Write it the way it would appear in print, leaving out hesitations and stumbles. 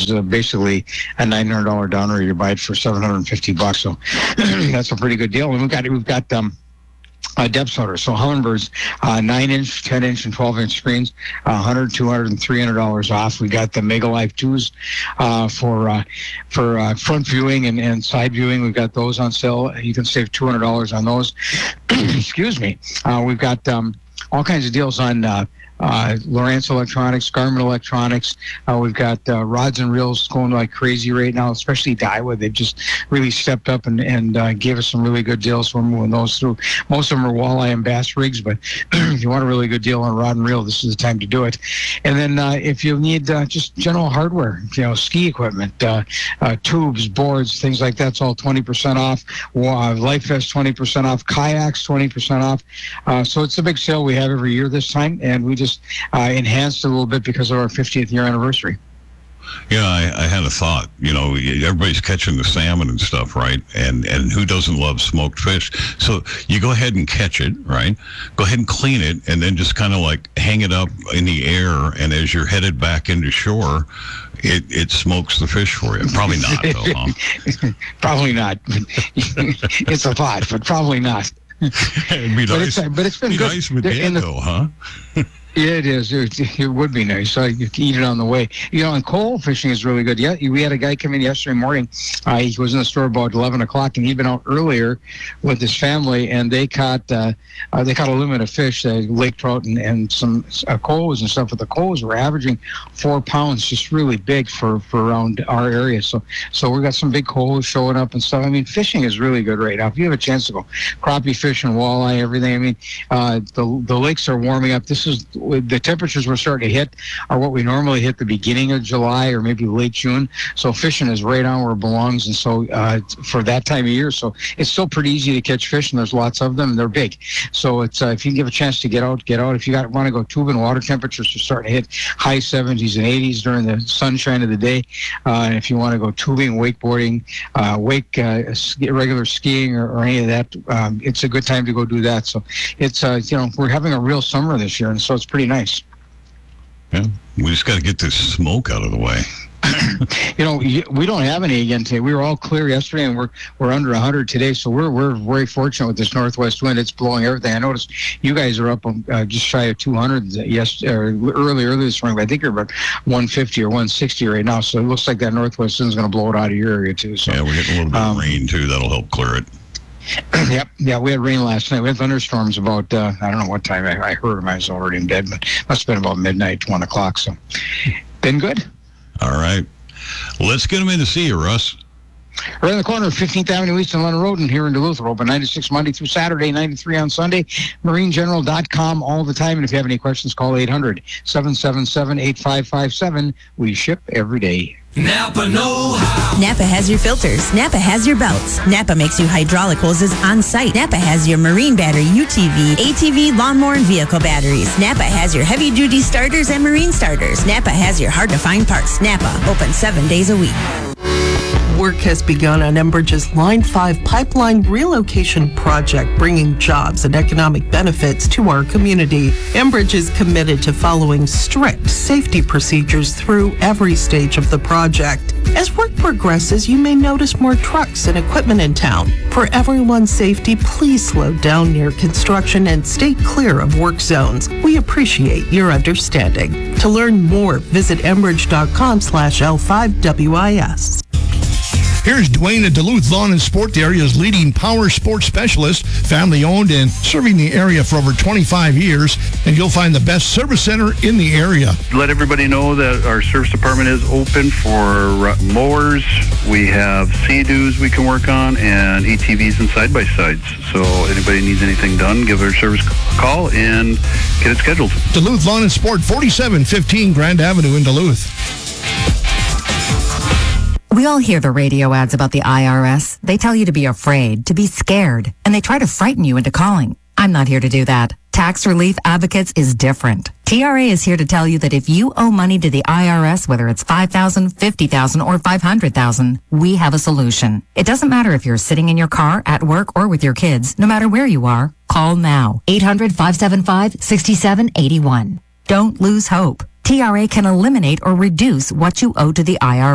is basically a $900 downer. You buy it for $750. So that's a pretty good deal. And we've got depth soda. So Hullenberg's 9-inch, 10-inch, and 12-inch screens, $100, $200, and $300 off. We got the Mega Live 2s for front viewing and side viewing. We've got those on sale. You can save $200 on those. Excuse me. We've got all kinds of deals on Lowrance Electronics, Garmin Electronics. We've got rods and reels going like crazy right now, especially Daiwa. They've just really stepped up and gave us some really good deals. We're moving those through. Most of them are walleye and bass rigs, but if you want a really good deal on rod and reel, this is the time to do it. And then if you need just general hardware, ski equipment, tubes, boards, things like that, it's all 20% off. Life Vest 20% off. Kayaks 20% off. So it's a big sale we have every year this time, and we just enhanced a little bit because of our 50th year anniversary. Yeah, I had a thought. Everybody's catching the salmon and stuff, right? And who doesn't love smoked fish? So you go ahead and catch it, right? Go ahead and clean it, and then just kind of like hang it up in the air. And as you're headed back into shore, it smokes the fish for you. Probably not, though, huh? Probably not. It's a thought, but probably not. It'd be nice. But it's been good. Nice with that, though, huh? Yeah, it is. It would be nice. You can eat it on the way. And coal fishing is really good. Yeah, we had a guy come in yesterday morning. He was in the store about 11 o'clock, and he'd been out earlier with his family, and they caught a limit of fish, lake trout and some coals and stuff. But the coals were averaging 4 pounds, just really big for around our area. So we got some big coals showing up and stuff. I mean, fishing is really good right now. If you have a chance to go crappie fishing, walleye, everything. I mean, the lakes are warming up. The temperatures we're starting to hit are what we normally hit the beginning of July or maybe late June. So fishing is right on where it belongs. And so for that time of year, so it's still pretty easy to catch fish, and there's lots of them, and they're big. So it's if you can give a chance to get out. If you want to go tubing, water temperatures are starting to hit high 70s and 80s during the sunshine of the day. And if you want to go tubing, wakeboarding, regular skiing or any of that, it's a good time to go do that. So it's we're having a real summer this year, and so it's pretty nice. Yeah, we just got to get this smoke out of the way. We don't have any again today. We were all clear yesterday, and we're under 100 today. So we're very fortunate with this northwest wind. It's blowing everything. I noticed you guys are up just shy of 200 early this morning. But I think you're about 150 or 160 right now. So it looks like that northwest wind is going to blow it out of your area too. So yeah, we're getting a little bit of rain too. That'll help clear it. Yep. Yeah, we had rain last night. We had thunderstorms about, I don't know what time. I heard them. I was already in bed, but must have been about midnight, 1 o'clock. So, been good. All right. Let's get them in to see you, Russ. Right in the corner of 15th Avenue East and London Road, and here in Duluth. We're open 9 to 6 Monday through Saturday, 9 to 3 on Sunday. MarineGeneral.com all the time. And if you have any questions, call 800-777-8557. We ship every day. Napa know-how. Napa has your filters. Napa has your belts. Napa makes you hydraulic hoses on site. Napa has your marine battery, UTV, ATV, lawnmower, and vehicle batteries. Napa has your heavy-duty starters and marine starters. Napa has your hard-to-find parts. Napa, open 7 days a week. Work has begun on Enbridge's Line 5 pipeline relocation project, bringing jobs and economic benefits to our community. Enbridge is committed to following strict safety procedures through every stage of the project. As work progresses, you may notice more trucks and equipment in town. For everyone's safety, please slow down near construction and stay clear of work zones. We appreciate your understanding. To learn more, visit enbridge.com/L5WIS. Here's Dwayne at Duluth Lawn and Sport, the area's leading power sports specialist, family owned and serving the area for over 25 years. And you'll find the best service center in the area. Let everybody know that our service department is open for mowers. We have Sea-Doos we can work on and ATVs and side-by-sides. So anybody needs anything done, give our service a call and get it scheduled. Duluth Lawn and Sport, 4715 Grand Avenue in Duluth. We all hear the radio ads about the IRS. They tell you to be afraid, to be scared, and they try to frighten you into calling. I'm not here to do that. Tax Relief Advocates is different. TRA is here to tell you that if you owe money to the IRS, whether it's $5,000, $50,000, or $500,000, we have a solution. It doesn't matter if you're sitting in your car, at work, or with your kids. No matter where you are, call now. 800-575-6781. Don't lose hope. TRA can eliminate or reduce what you owe to the IRS.